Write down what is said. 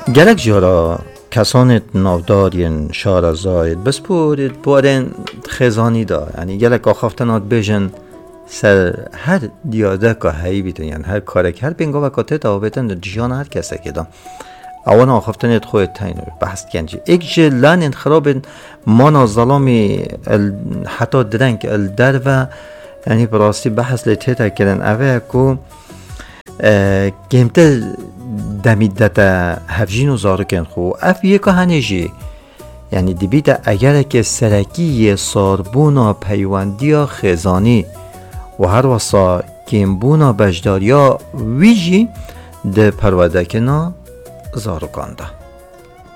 گلک جارا کسانت نافدارین شار زاید بسپورید بارین خزانی دا، یعنی گلک آخافتنات بیجن سر هر دیاده که هایی بیتن، یعنی هر کارک هر بینگاه و کاته تا بیتن جیان هر کسی که دا اوان آخافتنت خواهد تاینو بحث کنجی ایک جه لان انخراب مانا ظلامی حتی درنگ الدر و یعنی براستی بحث لیتیتا کردن اوه که گمتل دمیدتا هفجین و زارکن خو اف یکا هنجی یعنی دیبیتا اگر که سرکی ساربونا پیواندیا خزانی و هر وصا گمبونا بجداریا ویجی ده پروردکنا زارکانده.